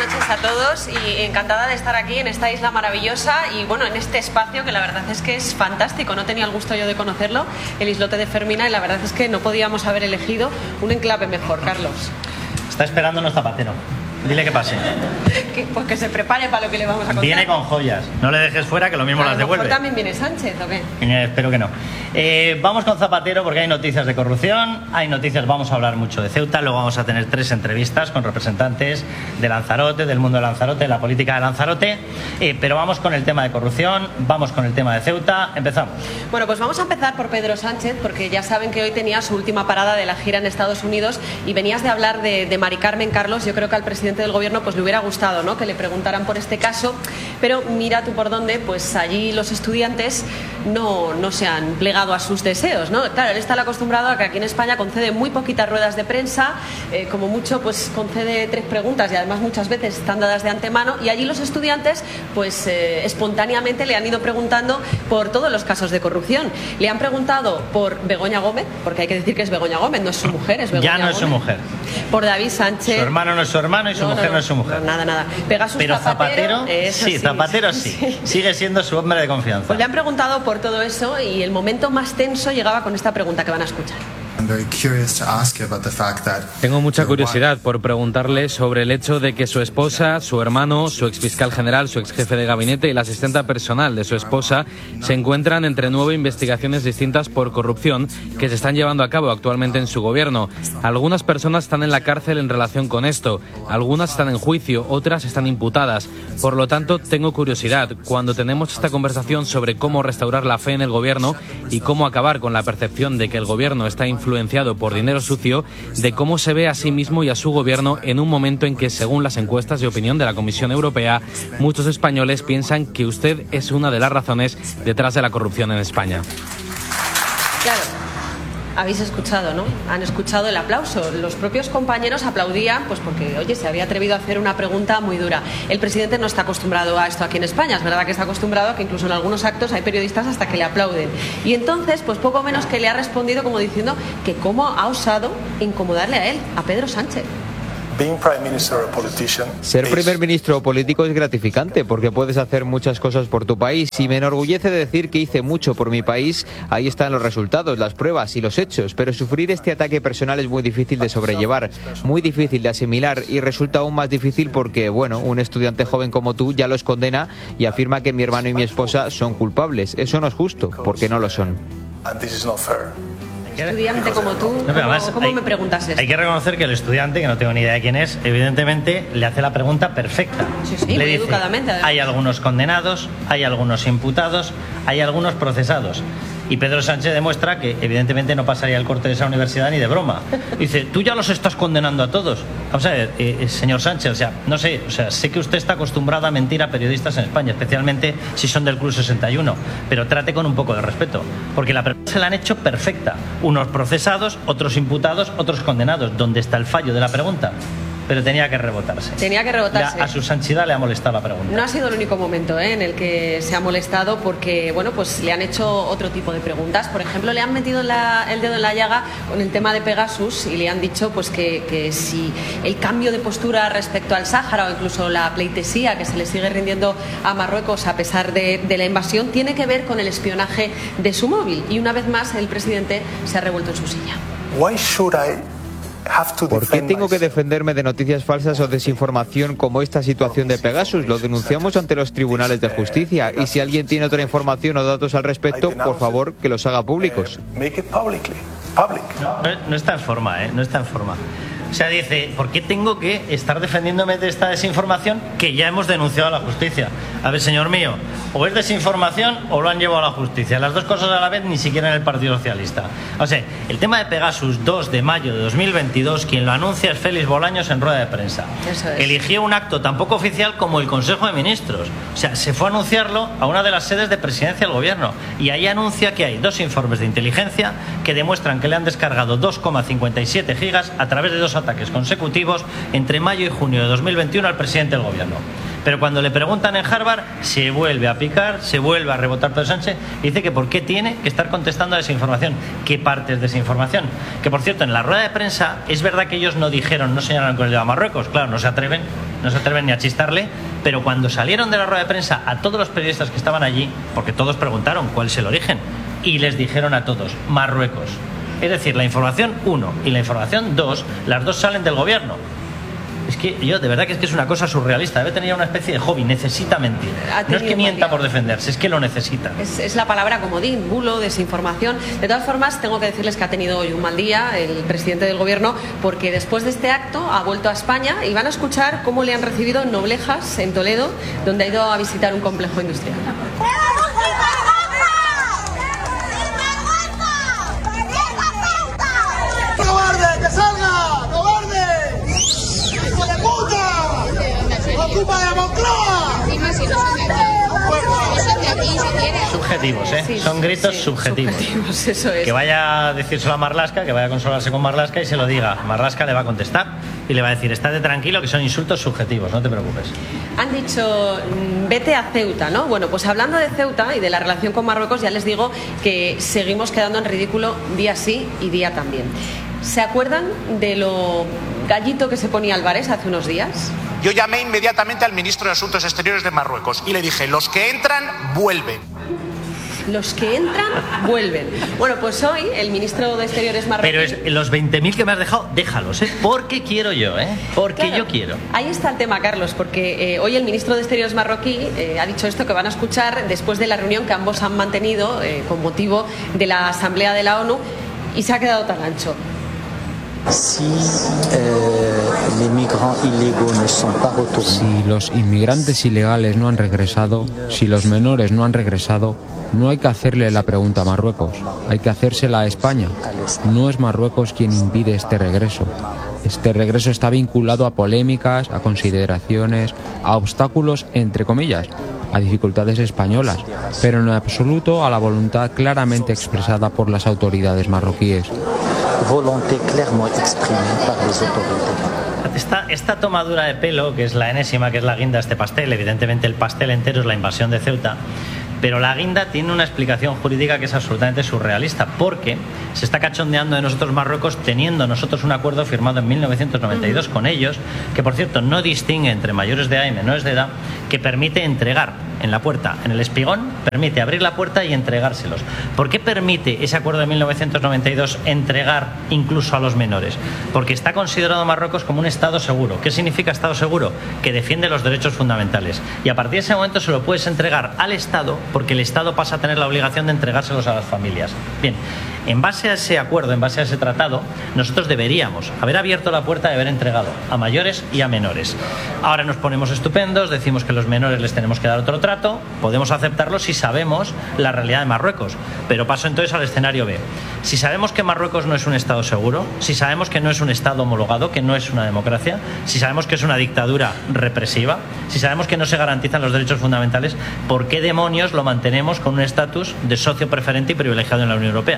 noches a todos y encantada de estar aquí en esta isla maravillosa y bueno, en este espacio que la verdad es que es fantástico. No tenía el gusto yo de conocerlo, el islote de Fermina, y la verdad es que no podíamos haber elegido un enclave mejor, Carlos. Está esperándonos Zapatero. Dile que pase. Pues que se prepare para lo que le vamos a contar. Viene con joyas. No le dejes fuera, que lo mismo las devuelve. ¿También viene Sánchez o qué? Espero que no. Vamos con Zapatero porque hay noticias de corrupción, hay noticias, vamos a hablar mucho de Ceuta, luego vamos a tener 3 entrevistas con representantes de Lanzarote, del mundo de Lanzarote, de la política de Lanzarote, pero vamos con el tema de corrupción, vamos con el tema de Ceuta, empezamos. Bueno, pues vamos a empezar por Pedro Sánchez, porque ya saben que hoy tenía su última parada de la gira en Estados Unidos y venías de hablar de Mari Carmen, Carlos. Yo creo que al presidente del gobierno pues le hubiera gustado, ¿no?, que le preguntaran por este caso, pero mira tú por dónde, pues allí los estudiantes no se han plegado a sus deseos, ¿no? Claro, él está acostumbrado a que aquí en España concede muy poquitas ruedas de prensa, como mucho pues concede 3 preguntas y además muchas veces están dadas de antemano, y allí los estudiantes pues espontáneamente le han ido preguntando por todos los casos de corrupción. Le han preguntado por Begoña Gómez, porque hay que decir que es Begoña Gómez, no es su mujer, es Begoña Ya no Gómez. Es su mujer. Por David Sánchez. Su hermano no es su hermano y su mujer no es su mujer. Nada. Pegasus Pero Zapatero sí, Zapatero sí. Sigue siendo su hombre de confianza. Pues le han preguntado por todo eso y el momento más tenso llegaba con esta pregunta que van a escuchar. Tengo mucha curiosidad por preguntarle sobre el hecho de que su esposa, su hermano, su exfiscal general, su exjefe de gabinete y la asistenta personal de su esposa se encuentran entre 9 investigaciones distintas por corrupción que se están llevando a cabo actualmente en su gobierno. Algunas personas están en la cárcel en relación con esto, algunas están en juicio, otras están imputadas. Por lo tanto, tengo curiosidad cuando tenemos esta conversación sobre cómo restaurar la fe en el gobierno y cómo acabar con la percepción de que el gobierno está influenciado por dinero sucio, de cómo se ve a sí mismo y a su gobierno en un momento en que, según las encuestas de opinión de la Comisión Europea, muchos españoles piensan que usted es una de las razones detrás de la corrupción en España. Claro. Habéis escuchado, ¿no? Han escuchado el aplauso. Los propios compañeros aplaudían, pues porque, oye, se había atrevido a hacer una pregunta muy dura. El presidente no está acostumbrado a esto aquí en España. Es verdad que está acostumbrado a que incluso en algunos actos hay periodistas hasta que le aplauden. Y entonces, pues poco menos que le ha respondido como diciendo que cómo ha osado incomodarle a él, a Pedro Sánchez. Ser primer ministro o político es gratificante porque puedes hacer muchas cosas por tu país y me enorgullece decir que hice mucho por mi país. Ahí están los resultados, las pruebas y los hechos, pero sufrir este ataque personal es muy difícil de sobrellevar, muy difícil de asimilar y resulta aún más difícil porque, bueno, un estudiante joven como tú ya los condena y afirma que mi hermano y mi esposa son culpables. Eso no es justo, porque no lo son. Estudiante como tú, ¿cómo me preguntas esto? Hay que reconocer que el estudiante, que no tengo ni idea de quién es, evidentemente le hace la pregunta perfecta. Sí, le muy dice, educadamente, además. hay algunos condenados, hay algunos imputados, hay algunos procesados. Y Pedro Sánchez demuestra que evidentemente no pasaría el corte de esa universidad ni de broma. Dice, tú ya los estás condenando a todos. Vamos a ver, señor Sánchez, o sea, no sé, o sea, sé que usted está acostumbrado a mentir a periodistas en España, especialmente si son del Club 61, pero trate con un poco de respeto, porque la pregunta se la han hecho perfecta. Unos procesados, otros imputados, otros condenados. ¿Dónde está el fallo de la pregunta? Pero tenía que rebotarse. A su santidad le ha molestado la pregunta. No ha sido el único momento en el que se ha molestado porque, bueno, pues le han hecho otro tipo de preguntas. Por ejemplo, le han metido el dedo en la llaga con el tema de Pegasus y le han dicho pues que si el cambio de postura respecto al Sáhara o incluso la pleitesía que se le sigue rindiendo a Marruecos a pesar de la invasión tiene que ver con el espionaje de su móvil. Y una vez más el presidente se ha revuelto en su silla. ¿Por qué tengo que defenderme de noticias falsas o desinformación como esta situación de Pegasus? Lo denunciamos ante los tribunales de justicia y si alguien tiene otra información o datos al respecto, por favor, que los haga públicos. No está en forma, no está en forma. O sea, dice, ¿por qué tengo que estar defendiéndome de esta desinformación que ya hemos denunciado a la justicia? A ver, señor mío, o es desinformación o lo han llevado a la justicia. Las dos cosas a la vez, ni siquiera en el Partido Socialista. O sea, el tema de Pegasus, 2 de mayo de 2022, quien lo anuncia es Félix Bolaños en rueda de prensa. Eso es. Eligió un acto tan poco oficial como el Consejo de Ministros. O sea, se fue a anunciarlo a una de las sedes de presidencia del gobierno. Y ahí anuncia que hay 2 informes de inteligencia que demuestran que le han descargado 2,57 gigas a través de 2 ataques consecutivos entre mayo y junio de 2021 al presidente del gobierno. Pero cuando le preguntan en Harvard, se vuelve a picar, se vuelve a rebotar Pedro Sánchez y dice que por qué tiene que estar contestando a esa información. ¿Qué partes de esa información? Que, por cierto, en la rueda de prensa es verdad que ellos no dijeron, no señalaron con el dedo a Marruecos, claro, no se atreven ni a chistarle, pero cuando salieron de la rueda de prensa a todos los periodistas que estaban allí, porque todos preguntaron cuál es el origen, y les dijeron a todos, Marruecos. Es decir, la información 1 y la información 2, las dos salen del gobierno. Es que yo, de verdad que es una cosa surrealista. Debe tener una especie de hobby, necesita mentir. No es que mienta por defenderse, es que lo necesita. Es la palabra comodín, bulo, desinformación. De todas formas, tengo que decirles que ha tenido hoy un mal día el presidente del gobierno, porque después de este acto ha vuelto a España y van a escuchar cómo le han recibido en Noblejas, en Toledo, donde ha ido a visitar un complejo industrial. ¡Que salga! ¡Cobarde! ¡Hijo de puta! ¡Ocupa de Moncloa! Subjetivos, ¿eh? Sí, son gritos sí, subjetivos. Eso es. Que vaya a decírselo a Marlaska, que vaya a consolarse con Marlaska y se lo diga. Marlaska le va a contestar y le va a decir, estate tranquilo, que son insultos subjetivos, no te preocupes. Han dicho, vete a Ceuta, ¿no? Bueno, pues hablando de Ceuta y de la relación con Marruecos, ya les digo que seguimos quedando en ridículo día sí y día también. ¿Se acuerdan de lo gallito que se ponía Álvarez hace unos días? Yo llamé inmediatamente al ministro de Asuntos Exteriores de Marruecos y le dije, los que entran, vuelven. Los que entran, vuelven. Bueno, pues hoy el ministro de Exteriores marroquí... Pero los 20.000 que me has dejado, déjalos, ¿eh? Porque quiero yo, ¿eh? Porque claro, yo quiero. Ahí está el tema, Carlos, porque hoy el ministro de Exteriores marroquí ha dicho esto que van a escuchar después de la reunión que ambos han mantenido con motivo de la Asamblea de la ONU, y se ha quedado tan ancho. Si los inmigrantes ilegales no han regresado, si los menores no han regresado, no hay que hacerle la pregunta a Marruecos, hay que hacérsela a España. No es Marruecos quien impide este regreso. Este regreso está vinculado a polémicas, a consideraciones, a obstáculos, entre comillas, a dificultades españolas, pero en absoluto a la voluntad claramente expresada por las autoridades marroquíes. Esta tomadura de pelo, que es la enésima, que es la guinda de este pastel, evidentemente el pastel entero es la invasión de Ceuta, pero la guinda tiene una explicación jurídica que es absolutamente surrealista, porque se está cachondeando de nosotros Marruecos, teniendo nosotros un acuerdo firmado en 1992 con ellos, que por cierto no distingue entre mayores de edad y menores de edad, que permite entregar en la puerta, en el espigón, permite abrir la puerta y entregárselos. ¿Por qué permite ese acuerdo de 1992 entregar incluso a los menores? Porque está considerado Marruecos como un Estado seguro. ¿Qué significa Estado seguro? Que defiende los derechos fundamentales. Y a partir de ese momento se lo puedes entregar al Estado, porque el Estado pasa a tener la obligación de entregárselos a las familias. Bien, en base a ese acuerdo, en base a ese tratado, nosotros deberíamos haber abierto la puerta y haber entregado a mayores y a menores. Ahora nos ponemos estupendos, decimos que a los menores les tenemos que dar otro trato, podemos aceptarlo si sabemos la realidad de Marruecos, pero paso entonces al escenario B. Si sabemos que Marruecos no es un Estado seguro, si sabemos que no es un Estado homologado, que no es una democracia, si sabemos que es una dictadura represiva, si sabemos que no se garantizan los derechos fundamentales, ¿por qué demonios lo mantenemos con un estatus de socio preferente y privilegiado en la Unión Europea?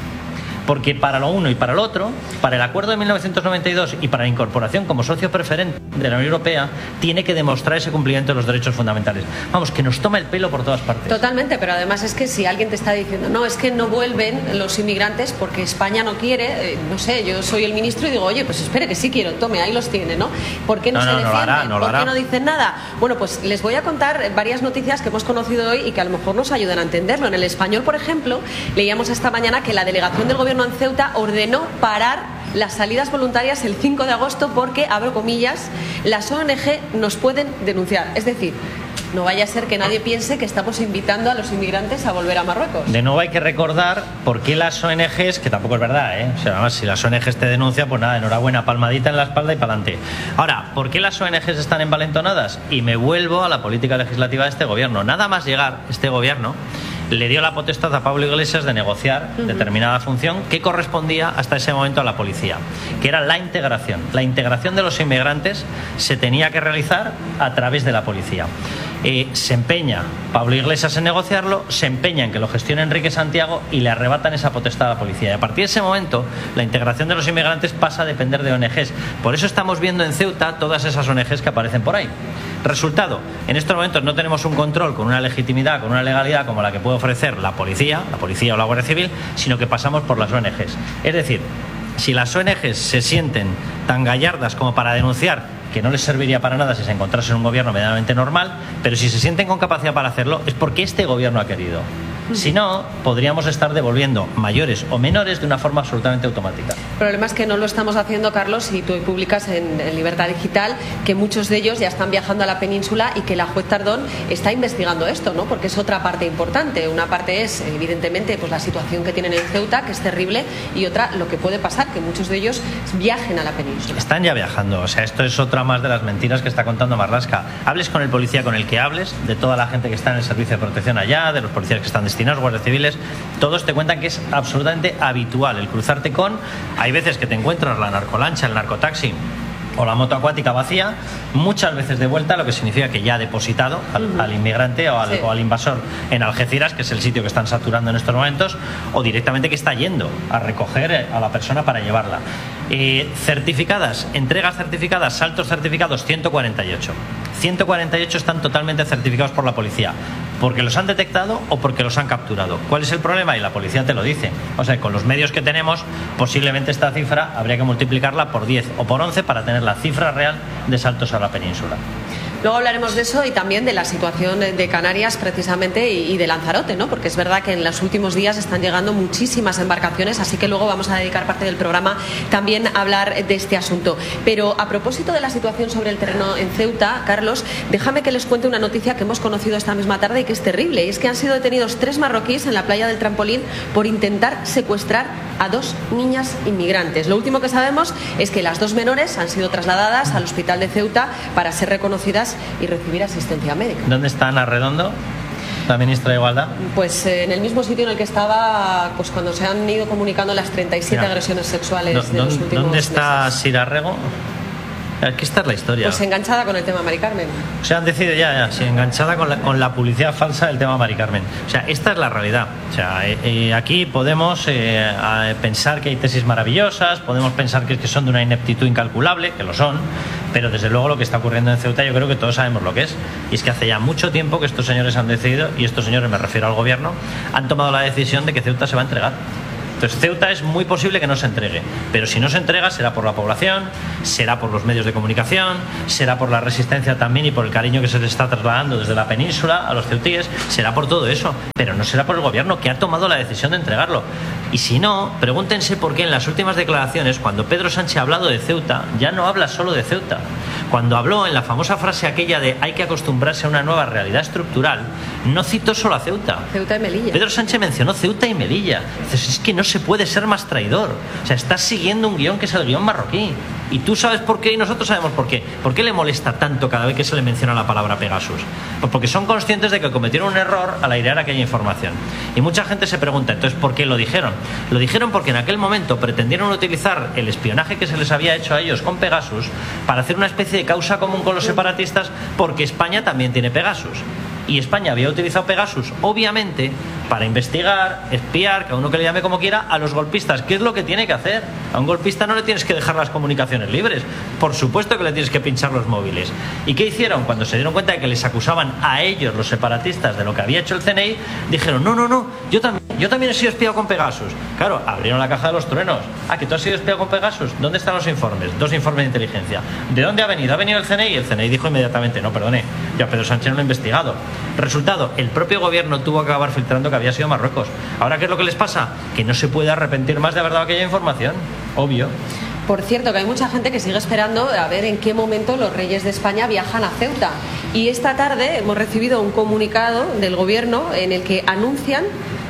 Porque para lo uno y para lo otro, para el acuerdo de 1992 y para la incorporación como socio preferente de la Unión Europea, tiene que demostrar ese cumplimiento de los derechos fundamentales. Vamos, que nos toma el pelo por todas partes. Totalmente, pero además es que si alguien te está diciendo, no, es que no vuelven los inmigrantes porque España no quiere, no sé, yo soy el ministro y digo, oye, pues espere que sí quiero, tome, ahí los tiene, ¿no? ¿Por qué no se defienden? ¿Por qué no dicen nada? Bueno, pues les voy a contar varias noticias que hemos conocido hoy y que a lo mejor nos ayudan a entenderlo. En El Español, por ejemplo, leíamos esta mañana que la delegación del gobierno en Ceuta ordenó parar las salidas voluntarias el 5 de agosto porque, abro comillas, las ONG nos pueden denunciar. Es decir, no vaya a ser que nadie piense que estamos invitando a los inmigrantes a volver a Marruecos. De nuevo hay que recordar por qué las ONGs, que tampoco es verdad, ¿eh? O sea, además, si las ONGs te denuncian, pues nada, enhorabuena, palmadita en la espalda y para adelante. Ahora, ¿por qué las ONGs están envalentonadas? Y me vuelvo a la política legislativa de este gobierno. Nada más llegar este gobierno, le dio la potestad a Pablo Iglesias de negociar determinada función que correspondía hasta ese momento a la policía, que era la integración. La integración de los inmigrantes se tenía que realizar a través de la policía. Se empeña Pablo Iglesias en negociarlo, se empeña en que lo gestione Enrique Santiago y le arrebatan esa potestad a la policía. Y a partir de ese momento, la integración de los inmigrantes pasa a depender de ONGs. Por eso estamos viendo en Ceuta todas esas ONGs que aparecen por ahí. Resultado, en estos momentos no tenemos un control con una legitimidad, con una legalidad como la que puede ofrecer la policía o la Guardia Civil, sino que pasamos por las ONGs. Es decir, si las ONGs se sienten tan gallardas como para denunciar, que no les serviría para nada si se encontrase en un gobierno medianamente normal, pero si se sienten con capacidad para hacerlo es porque este gobierno ha querido. Si no, podríamos estar devolviendo mayores o menores de una forma absolutamente automática. El problema es que no lo estamos haciendo, Carlos, y tú hoy publicas en Libertad Digital que muchos de ellos ya están viajando a la península y que la juez Tardón está investigando esto, ¿no? Porque es otra parte importante. Una parte es, evidentemente, pues la situación que tienen en Ceuta, que es terrible, y otra, lo que puede pasar, que muchos de ellos viajen a la península. Están ya viajando, o sea, esto es otra más de las mentiras que está contando Marlaska. Hables con el policía con el que hables, de toda la gente que está en el servicio de protección allá, de los policías que están destinados, guardias civiles, todos te cuentan que es absolutamente habitual el cruzarte con. Hay veces que te encuentras la narcolancha, el narcotaxi o la moto acuática vacía, muchas veces de vuelta, lo que significa que ya ha depositado al inmigrante o al invasor en Algeciras, que es el sitio que están saturando en estos momentos, o directamente que está yendo a recoger a la persona para llevarla. Certificadas, entregas certificadas, saltos certificados, 148. 148 están totalmente certificados por la policía, porque los han detectado o porque los han capturado. ¿Cuál es el problema? Y la policía te lo dice. O sea, con los medios que tenemos, posiblemente esta cifra habría que multiplicarla por 10 o por 11 para tener la cifra real de saltos a la península. Luego hablaremos de eso y también de la situación de Canarias precisamente y de Lanzarote, ¿no? Porque es verdad que en los últimos días están llegando muchísimas embarcaciones, así que luego vamos a dedicar parte del programa también a hablar de este asunto. Pero a propósito de la situación sobre el terreno en Ceuta, Carlos, déjame que les cuente una noticia que hemos conocido esta misma tarde y que es terrible. Y es que han sido detenidos 3 marroquíes en la playa del Trampolín por intentar secuestrar a 2 niñas inmigrantes. Lo último que sabemos es que las 2 menores han sido trasladadas al hospital de Ceuta para ser reconocidas y recibir asistencia médica. ¿Dónde está Ana Redondo, la ministra de Igualdad? Pues en el mismo sitio en el que estaba pues cuando se han ido comunicando las 37 agresiones sexuales de los últimos ¿Dónde está meses? Sira Rego? Aquí está la historia. Pues enganchada con el tema Mari Carmen. O sea, han decidido sí, enganchada con la publicidad falsa del tema Mari Carmen. O sea, esta es la realidad. O sea, aquí podemos pensar que hay tesis maravillosas, podemos pensar que son de una ineptitud incalculable, que lo son, pero desde luego lo que está ocurriendo en Ceuta yo creo que todos sabemos lo que es. Y es que hace ya mucho tiempo que estos señores han decidido, y estos señores me refiero al gobierno, han tomado la decisión de que Ceuta se va a entregar. Entonces Ceuta es muy posible que no se entregue, pero si no se entrega será por la población, será por los medios de comunicación, será por la resistencia también y por el cariño que se les está trasladando desde la península a los ceutíes, será por todo eso, pero no será por el gobierno que ha tomado la decisión de entregarlo. Y si no, pregúntense por qué en las últimas declaraciones, cuando Pedro Sánchez ha hablado de Ceuta, ya no habla solo de Ceuta. Cuando habló en la famosa frase aquella de hay que acostumbrarse a una nueva realidad estructural, no citó solo a Ceuta. Ceuta y Melilla. Pedro Sánchez mencionó Ceuta y Melilla. Entonces, es que no se puede ser más traidor. O sea, estás siguiendo un guión que es el guión marroquí. Y tú sabes por qué y nosotros sabemos por qué. ¿Por qué le molesta tanto cada vez que se le menciona la palabra Pegasus? Pues porque son conscientes de que cometieron un error al airear aquella información. Y mucha gente se pregunta, entonces, ¿por qué lo dijeron? Lo dijeron porque en aquel momento pretendieron utilizar el espionaje que se les había hecho a ellos con Pegasus para hacer una especie de causa común con los separatistas, porque España también tiene Pegasus. Y España había utilizado Pegasus, obviamente, para investigar, espiar, cada uno que le llame como quiera, a los golpistas. ¿Qué es lo que tiene que hacer? A un golpista no le tienes que dejar las comunicaciones libres. Por supuesto que le tienes que pinchar los móviles. ¿Y qué hicieron? Cuando se dieron cuenta de que les acusaban a ellos, los separatistas, de lo que había hecho el CNI, dijeron, no, yo también he sido espiado con Pegasus. Claro, abrieron la caja de los truenos. Ah, que tú has sido espiado con Pegasus. ¿Dónde están los informes? 2 informes de inteligencia. ¿De dónde ha venido? ¿Ha venido el CNI? El CNI dijo inmediatamente, no, perdone, ya Pedro Sánchez no lo ha investigado. Resultado, el propio gobierno tuvo que acabar filtrando que había sido Marruecos. Ahora, ¿qué es lo que les pasa? Que no se puede arrepentir más de haber dado aquella información. Obvio. Por cierto, que hay mucha gente que sigue esperando a ver en qué momento los reyes de España viajan a Ceuta. Y esta tarde hemos recibido un comunicado del gobierno en el que anuncian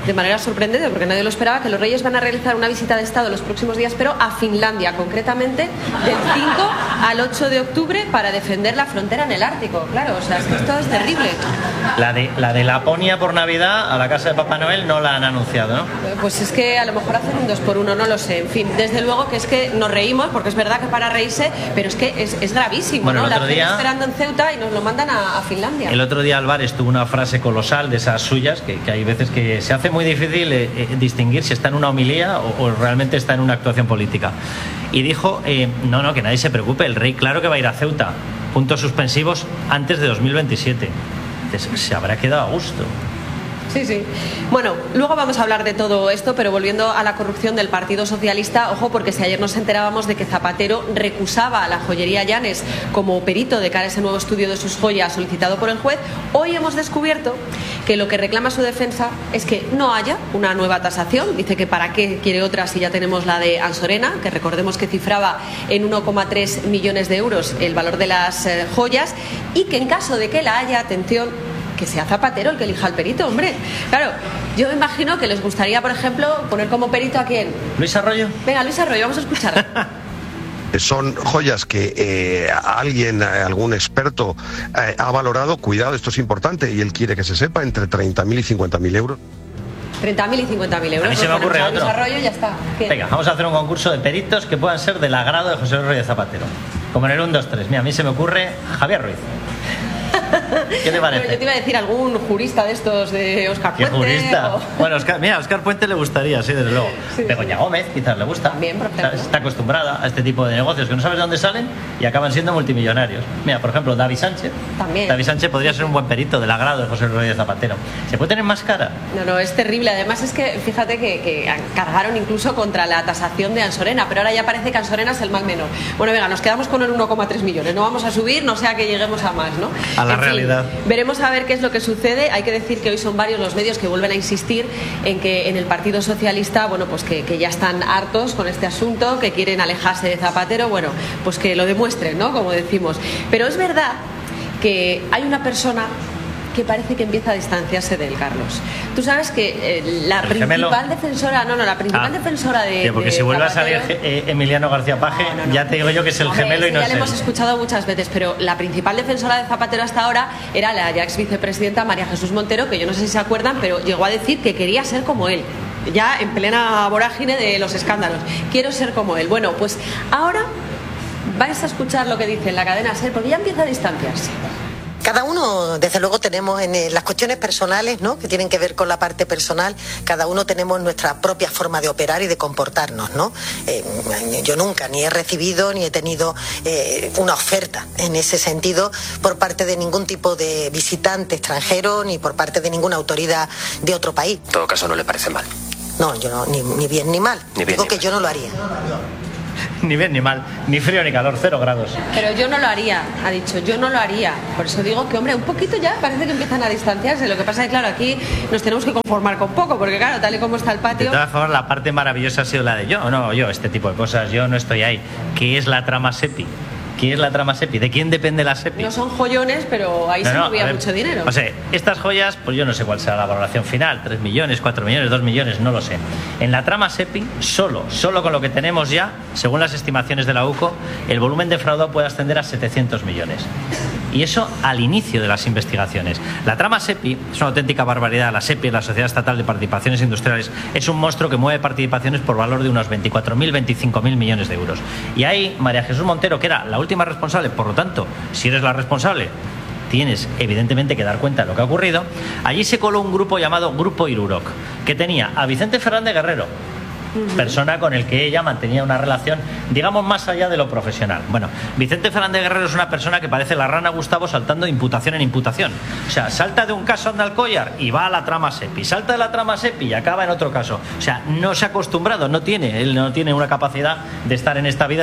de manera sorprendente, porque nadie lo esperaba, que los reyes van a realizar una visita de Estado los próximos días, pero a Finlandia, concretamente del 5 al 8 de octubre, para defender la frontera en el Ártico. Claro, o sea, es que esto es terrible. La de Laponia por Navidad a la casa de Papá Noel no la han anunciado, ¿no? Pues es que a lo mejor hacen un 2x1, no lo sé. En fin, desde luego que es que nos reímos, porque es verdad que para reírse, pero es que es gravísimo, bueno, ¿no? El otro la día, esperando en Ceuta y nos lo mandan a Finlandia. El otro día Álvarez tuvo una frase colosal de esas suyas, que hay veces que se hace muy difícil distinguir si está en una homilía o realmente está en una actuación política. Y dijo, no, que nadie se preocupe, el rey claro que va a ir a Ceuta, puntos suspensivos antes de 2027. Entonces, se habrá quedado a gusto. Sí. Bueno, luego vamos a hablar de todo esto, pero volviendo a la corrupción del Partido Socialista, ojo, porque si ayer nos enterábamos de que Zapatero recusaba a la joyería Llanes como perito de cara a ese nuevo estudio de sus joyas solicitado por el juez, hoy hemos descubierto que lo que reclama su defensa es que no haya una nueva tasación. Dice que para qué quiere otra si ya tenemos la de Ansorena, que recordemos que cifraba en 1,3 millones de euros el valor de las joyas, y que en caso de que la haya, atención, que sea Zapatero el que elija al perito, hombre. Claro, yo me imagino que les gustaría, por ejemplo, poner como perito a quién. Luis Arroyo. Venga, Luis Arroyo, vamos a escuchar. Son joyas que algún experto ha valorado, cuidado, esto es importante, y él quiere que se sepa, entre 30.000 y 50.000 euros. 30.000 y 50.000 euros. A mí se me ocurre otro. Luis Arroyo, ya está. ¿Qué? Venga, vamos a hacer un concurso de peritos que puedan ser del agrado de José Luis Zapatero. Como en el 1, 2, 3. Mira, a mí se me ocurre Javier Ruiz. ¿Qué te parece? Bueno, yo te iba a decir algún jurista de estos de Óscar Puente. ¿Qué jurista? Bueno, a Óscar Puente le gustaría, sí, desde luego. Sí. Begoña Gómez quizás le gusta. También, por ejemplo. Está acostumbrada a este tipo de negocios que no sabes de dónde salen y acaban siendo multimillonarios. Mira, por ejemplo, David Sánchez. También. David Sánchez podría ser un buen perito del agrado de José Luis Zapatero. ¿Se puede tener más cara? No, es terrible. Además es que, fíjate que cargaron incluso contra la tasación de Ansorena, pero ahora ya parece que Ansorena es el mal menor. Bueno, venga, nos quedamos con el 1,3 millones. No vamos a subir, no sea que lleguemos a más, ¿no? A la realidad. Veremos a ver qué es lo que sucede. Hay que decir que hoy son varios los medios que vuelven a insistir en que en el Partido Socialista, bueno, pues que ya están hartos con este asunto, que quieren alejarse de Zapatero, bueno, pues que lo demuestren, ¿no? Como decimos. Pero es verdad que hay una persona que parece que empieza a distanciarse de él, Carlos. Tú sabes que la principal defensora, la principal defensora de porque si vuelve a salir Emiliano García Paje, ya te digo yo que es el gemelo y no es él. Ya le hemos escuchado muchas veces, pero la principal defensora de Zapatero hasta ahora era la ya ex vicepresidenta María Jesús Montero, que yo no sé si se acuerdan, pero llegó a decir que quería ser como él, ya en plena vorágine de los escándalos. Quiero ser como él. Bueno, pues ahora vais a escuchar lo que dice en la cadena SER, porque ya empieza a distanciarse. Cada uno, desde luego, tenemos en las cuestiones personales, ¿no?, que tienen que ver con la parte personal, cada uno tenemos nuestra propia forma de operar y de comportarnos, ¿no? Yo nunca ni he recibido ni he tenido una oferta en ese sentido por parte de ningún tipo de visitante extranjero ni por parte de ninguna autoridad de otro país. En todo caso, no le parece mal. No, yo no, ni bien ni mal. Digo que yo no lo haría. Ni bien ni mal, ni frío ni calor, 0 grados. Pero yo no lo haría, ha dicho, yo no lo haría. Por eso digo que, hombre, un poquito ya parece que empiezan a distanciarse. Lo que pasa es que, claro, aquí nos tenemos que conformar con poco, porque, claro, tal y como está el patio... De todas formas, la parte maravillosa ha sido la de yo, este tipo de cosas, yo no estoy ahí. ¿Qué es la trama SEPI? ¿Qué es la trama SEPI? ¿De quién depende la SEPI? No son joyones, pero ahí se movía mucho dinero. O sea, estas joyas, pues yo no sé cuál será la valoración final, 3 millones, 4 millones, 2 millones, no lo sé. En la trama SEPI, solo con lo que tenemos ya, según las estimaciones de la UCO, el volumen defraudado puede ascender a 700 millones. Y eso al inicio de las investigaciones. La trama SEPI es una auténtica barbaridad. La SEPI, la Sociedad Estatal de Participaciones Industriales, es un monstruo que mueve participaciones por valor de unos 24.000, 25.000 millones de euros. Y ahí María Jesús Montero, que era la última responsable, por lo tanto, si eres la responsable, tienes evidentemente que dar cuenta de lo que ha ocurrido. Allí se coló un grupo llamado Grupo Iruroc, que tenía a Vicente Fernández Guerrero, persona con el que ella mantenía una relación, digamos, más allá de lo profesional. Bueno, Vicente Fernández Guerrero es una persona que parece la rana Gustavo saltando de imputación en imputación. O sea, salta de un caso Andalcollar y va a la trama SEPI, salta de la trama SEPI y acaba en otro caso. O sea, no se ha acostumbrado, él no tiene una capacidad de estar en esta vida sin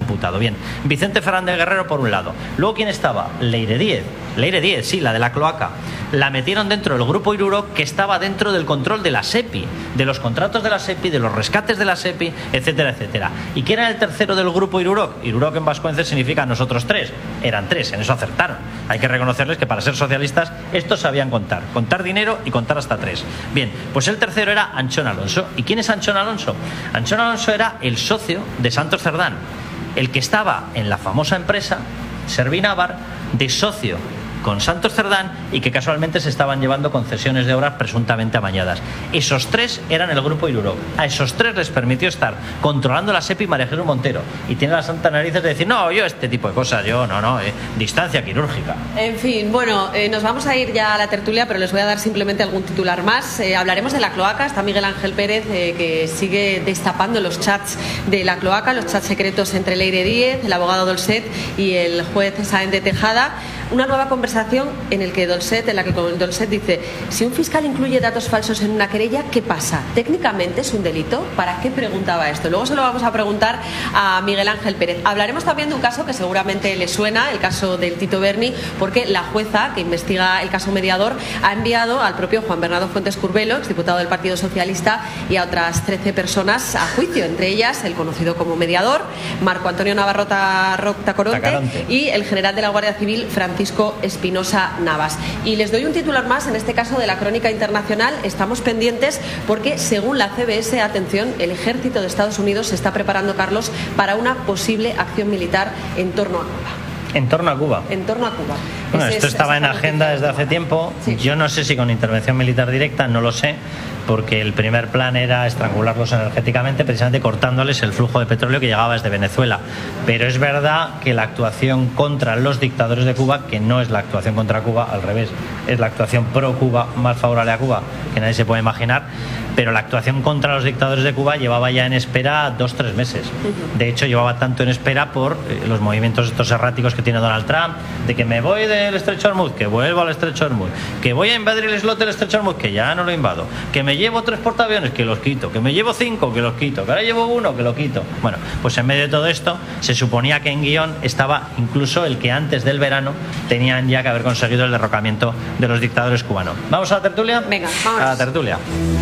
imputado. Bien, Vicente Fernández Guerrero por un lado. Luego, ¿quién estaba? Leire Díez, sí, la de la cloaca. La metieron dentro del grupo Iruroc, que estaba dentro del control de la SEPI, de los contratos de la SEPI, de los rescates de la SEPI, etcétera, etcétera. ¿Y quién era el tercero del grupo Iruroc? Iruroc en vascuence significa nosotros tres. Eran tres, en eso acertaron. Hay que reconocerles que para ser socialistas estos sabían contar dinero y contar hasta tres. Bien, pues el tercero era Anchón Alonso. ¿Y quién es Anchón Alonso? Anchón Alonso era el socio de Santos Cerdán, el que estaba en la famosa empresa Servinavar de socio con Santos Cerdán y que casualmente se estaban llevando concesiones de obras presuntamente amañadas. Esos tres eran el grupo Iruroc. A esos tres les permitió estar controlando la SEPI María Jesús Montero, y tiene las santas narices de decir, no, yo este tipo de cosas, yo no, distancia quirúrgica. En fin, bueno, nos vamos a ir ya a la tertulia, pero les voy a dar simplemente algún titular más. Hablaremos de la cloaca. Está Miguel Ángel Pérez, que sigue destapando los chats de la cloaca, los chats secretos entre Leire Díez, el abogado Dolcet y el juez Sáenz de Tejada. Una nueva conversación en la que Dolcet dice: si un fiscal incluye datos falsos en una querella, ¿qué pasa? ¿Técnicamente es un delito? ¿Para qué preguntaba esto? Luego se lo vamos a preguntar a Miguel Ángel Pérez. Hablaremos también de un caso que seguramente le suena, el caso del Tito Berni, porque la jueza que investiga el caso Mediador ha enviado al propio Juan Bernardo Fuentes Curbelo, exdiputado del Partido Socialista, y a otras 13 personas a juicio, entre ellas el conocido como Mediador, Marco Antonio Navarro Tacoronte, y el general de la Guardia Civil, Francisco Espinosa Navas. Y les doy un titular más, en este caso de la crónica internacional. Estamos pendientes porque, según la CBS, atención, el ejército de Estados Unidos se está preparando, Carlos, para una posible acción militar en torno a Cuba. En torno a Cuba. En torno a Cuba. Bueno, esto estaba en agenda desde hace tiempo. Sí. Yo no sé si con intervención militar directa, no lo sé, porque el primer plan era estrangularlos energéticamente, precisamente cortándoles el flujo de petróleo que llegaba desde Venezuela. Pero es verdad que la actuación contra los dictadores de Cuba, que no es la actuación contra Cuba, al revés, es la actuación pro Cuba, más favorable a Cuba, que nadie se puede imaginar, pero la actuación contra los dictadores de Cuba llevaba ya en espera 2-3 meses. De hecho, llevaba tanto en espera por los movimientos estos erráticos que tiene Donald Trump, de que me voy del Estrecho de Hormuz, que vuelvo al Estrecho de Hormuz, que voy a invadir el slot del Estrecho de Hormuz, que ya no lo invado, que me llevo 3 portaaviones, que los quito, que me llevo 5, que los quito, que ahora llevo 1, que lo quito. Bueno, pues en medio de todo esto se suponía que en guión estaba incluso el que antes del verano tenían ya que haber conseguido el derrocamiento de los dictadores cubanos. ¿Vamos a la tertulia? Venga, vamos. A la tertulia.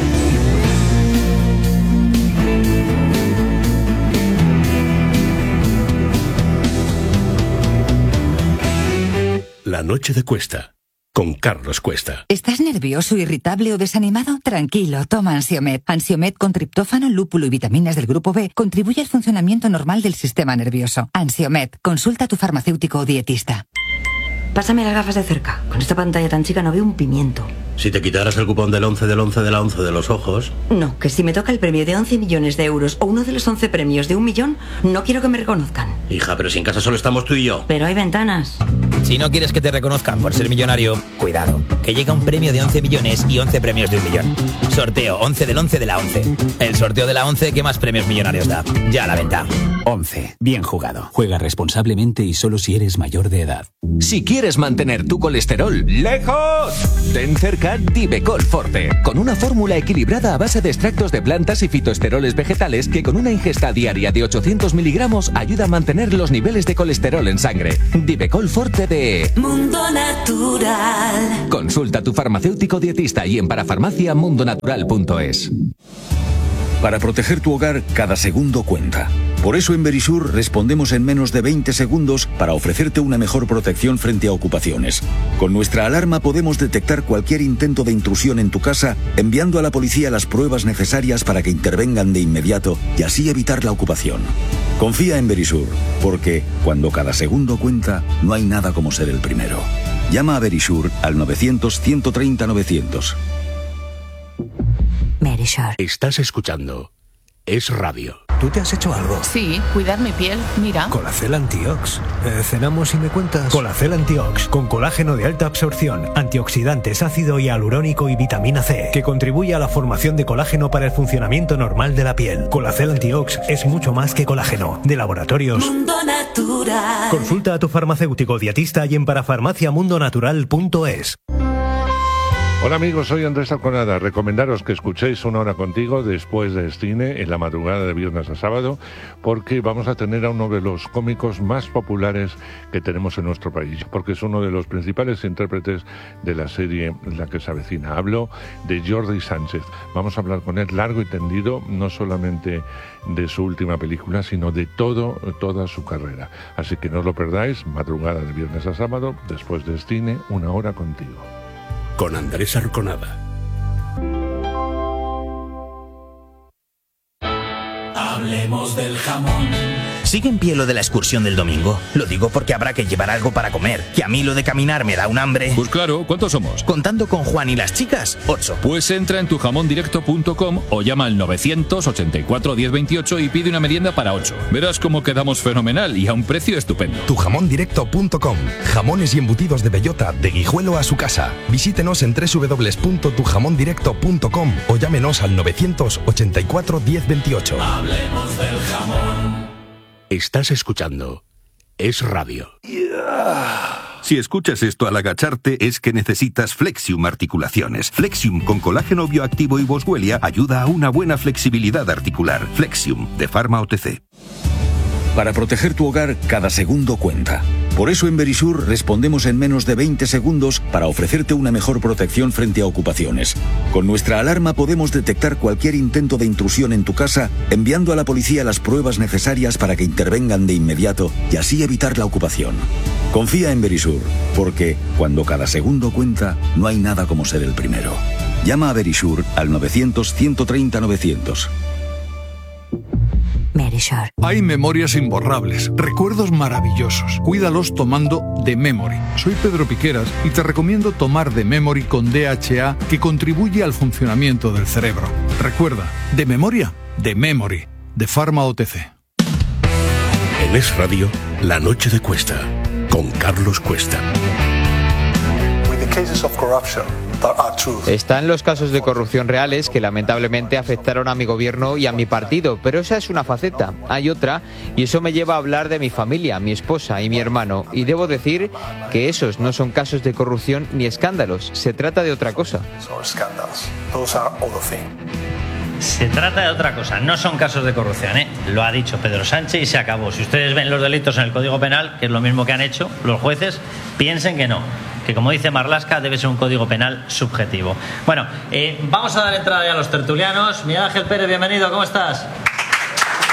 La noche de Cuesta, con Carlos Cuesta. ¿Estás nervioso, irritable o desanimado? Tranquilo, toma Ansiomed. Ansiomed con triptófano, lúpulo y vitaminas del grupo B contribuye al funcionamiento normal del sistema nervioso. Ansiomed, consulta a tu farmacéutico o dietista. Pásame las gafas de cerca. Con esta pantalla tan chica no veo un pimiento. Si te quitaras el cupón del 11 del 11 de la 11 de los ojos... No, que si me toca el premio de 11 millones de euros o uno de los 11 premios de 1 millón, no quiero que me reconozcan. Hija, pero si en casa solo estamos tú y yo. Pero hay ventanas. Si no quieres que te reconozcan por ser millonario, cuidado, que llega un premio de 11 millones y 11 premios de 1 millón. Sorteo 11 del 11 de la 11. El sorteo de la 11 que más premios millonarios da. Ya a la venta. 11. Bien jugado. Juega responsablemente y solo si eres mayor de edad. Si quieres mantener tu colesterol lejos, ten cerca Divecol Forte, con una fórmula equilibrada a base de extractos de plantas y fitoesteroles vegetales que con una ingesta diaria de 800 miligramos ayuda a mantener los niveles de colesterol en sangre. Divecol Forte de Mundo Natural. Consulta a tu farmacéutico dietista y en parafarmaciamundonatural.es. Para proteger tu hogar, cada segundo cuenta. Por eso en Verisur respondemos en menos de 20 segundos para ofrecerte una mejor protección frente a ocupaciones. Con nuestra alarma podemos detectar cualquier intento de intrusión en tu casa, enviando a la policía las pruebas necesarias para que intervengan de inmediato y así evitar la ocupación. Confía en Verisur, porque cuando cada segundo cuenta, no hay nada como ser el primero. Llama a Verisur al 900-130-900. Verisur. Estás escuchando Es Radio. ¿Tú te has hecho algo? Sí, cuidar mi piel, mira. Colacel Antiox. Cenamos y me cuentas. Colacel Antiox, con colágeno de alta absorción, antioxidantes, ácido hialurónico y vitamina C, que contribuye a la formación de colágeno para el funcionamiento normal de la piel. Colacel Antiox es mucho más que colágeno. De Laboratorios Mundo Natural. Consulta a tu farmacéutico dietista y en parafarmaciamundonatural.es. Hola amigos, soy Andrés Arconada. Recomendaros que escuchéis Una Hora Contigo después de cine en la madrugada de viernes a sábado, porque vamos a tener a uno de los cómicos más populares que tenemos en nuestro país, porque es uno de los principales intérpretes de la serie La que se avecina. Hablo de Jordi Sánchez. Vamos a hablar con él largo y tendido, no solamente de su última película, sino de toda su carrera. Así que no os lo perdáis, madrugada de viernes a sábado, después de cine, Una Hora Contigo. Con Andrés Arconada. Hablemos del jamón. ¿Sigue en pie lo de la excursión del domingo? Lo digo porque habrá que llevar algo para comer. Que a mí lo de caminar me da un hambre. Pues claro, ¿cuántos somos? Contando con Juan y las chicas, 8. Pues entra en tujamondirecto.com o llama al 984 1028 y pide una merienda para 8. Verás cómo quedamos fenomenal y a un precio estupendo. Tujamondirecto.com. Jamones y embutidos de bellota de Guijuelo a su casa. Visítenos en www.tujamondirecto.com o llámenos al 984 1028. Hablemos del jamón. Estás escuchando Es Radio. Si escuchas esto al agacharte es que necesitas Flexium Articulaciones. Flexium con colágeno bioactivo y boswellia ayuda a una buena flexibilidad articular. Flexium de Pharma OTC. Para proteger tu hogar, cada segundo cuenta. Por eso en Verisur respondemos en menos de 20 segundos para ofrecerte una mejor protección frente a ocupaciones. Con nuestra alarma podemos detectar cualquier intento de intrusión en tu casa, enviando a la policía las pruebas necesarias para que intervengan de inmediato y así evitar la ocupación. Confía en Verisur, porque cuando cada segundo cuenta, no hay nada como ser el primero. Llama a Verisur al 900-130-900. Verisur. Hay memorias imborrables, recuerdos maravillosos. Cuídalos tomando The Memory. Soy Pedro Piqueras y te recomiendo tomar The Memory con DHA, que contribuye al funcionamiento del cerebro. Recuerda, de memoria, The Memory, de Pharma OTC. En Es Radio, La Noche de Cuesta, con Carlos Cuesta. Están los casos de corrupción reales que lamentablemente afectaron a mi gobierno y a mi partido, pero esa es una faceta. Hay otra, y eso me lleva a hablar de mi familia, mi esposa y mi hermano, y debo decir que esos no son casos de corrupción ni escándalos, se trata de otra cosa. Se trata de otra cosa, no son casos de corrupción, ¿eh? Lo ha dicho Pedro Sánchez y se acabó. Si ustedes ven los delitos en el Código Penal, que es lo mismo que han hecho los jueces, piensen que no, que como dice Marlaska, debe ser un Código Penal subjetivo. Bueno, vamos a dar entrada ya a los tertulianos. Miguel Ángel Pérez, bienvenido, ¿cómo estás?